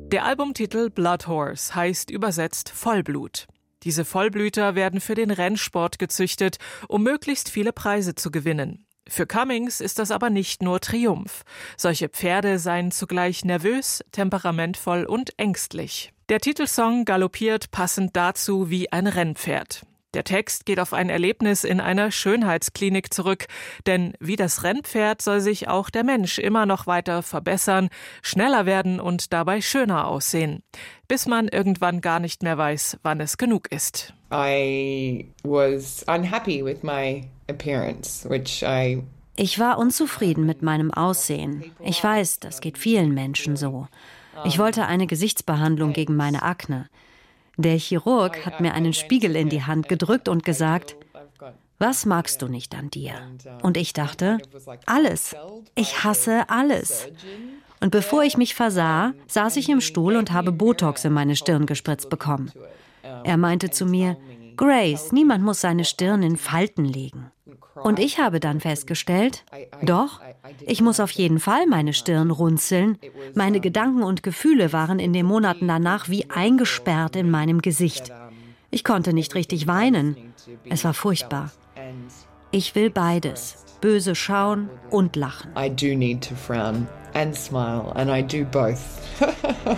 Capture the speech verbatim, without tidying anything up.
Der Albumtitel Blood Horse heißt übersetzt Vollblut. Diese Vollblüter werden für den Rennsport gezüchtet, um möglichst viele Preise zu gewinnen. Für Cummings ist das aber nicht nur Triumph. Solche Pferde seien zugleich nervös, temperamentvoll und ängstlich. Der Titelsong galoppiert passend dazu wie ein Rennpferd. Der Text geht auf ein Erlebnis in einer Schönheitsklinik zurück, denn wie das Rennpferd soll sich auch der Mensch immer noch weiter verbessern, schneller werden und dabei schöner aussehen, bis man irgendwann gar nicht mehr weiß, wann es genug ist. I was unhappy with my appearance, which I Ich war unzufrieden mit meinem Aussehen. Ich weiß, das geht vielen Menschen so. Ich wollte eine Gesichtsbehandlung gegen meine Akne. Der Chirurg hat mir einen Spiegel in die Hand gedrückt und gesagt, was magst du nicht an dir? Und ich dachte, alles. Ich hasse alles. Und bevor ich mich versah, saß ich im Stuhl und habe Botox in meine Stirn gespritzt bekommen. Er meinte zu mir, Grace, niemand muss seine Stirn in Falten legen. Und ich habe dann festgestellt, doch, ich muss auf jeden Fall meine Stirn runzeln. Meine Gedanken und Gefühle waren in den Monaten danach wie eingesperrt in meinem Gesicht. Ich konnte nicht richtig weinen. Es war furchtbar. Ich will beides, böse schauen und lachen. I do need to frown and smile and I do both.